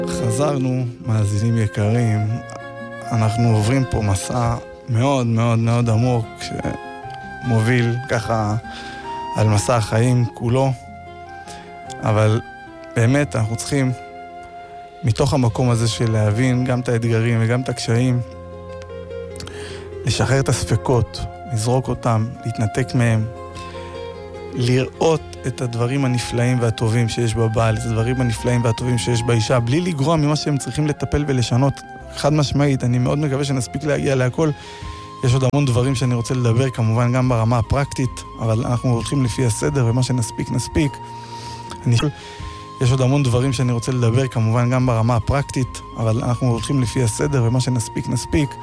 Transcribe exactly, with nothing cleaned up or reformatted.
חזרנו, מאזינים יקרים, אנחנו עוברים פה מסע מאוד מאוד מאוד עמוק שמוביל ככה על מסע החיים כולו, אבל באמת אנחנו צריכים מתוך המקום הזה של להבין גם את האתגרים וגם את הקשיים, לשחרר את הספקות, לזרוק אותם, להתנתק מהם, לראות את הדברים הנפלאים והטובים שיש בבעל, את הדברים הנפלאים והטובים שיש באישה, בלי לגרוע ממה שהם צריכים לטפל ולשנות. חד משמעית, אני מאוד מקווה שנספיק להגיע להכל. יש עוד המון דברים שאני רוצה לדבר, כמובן גם ברמה הפרקטית, אבל אנחנו הולכים לפי הסדר, ומה שנספיק נספיק. אני... יש עוד המון דברים שאני רוצה לדבר, כמובן גם ברמה הפרקטית, אבל אנחנו הולכים לפי הסדר, ומה שנספיק נספיק.